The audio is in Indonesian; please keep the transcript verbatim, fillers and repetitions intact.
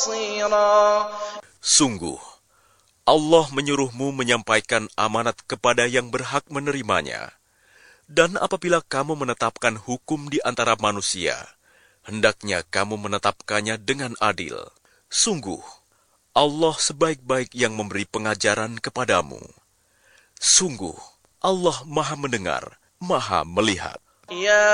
Sungguh, Allah menyuruhmu menyampaikan amanat kepada yang berhak menerimanya. Dan apabila kamu menetapkan hukum di antara manusia, hendaknya kamu menetapkannya dengan adil. Sungguh, Allah sebaik-baik yang memberi pengajaran kepadamu. Sungguh, Allah Maha Mendengar, Maha Melihat.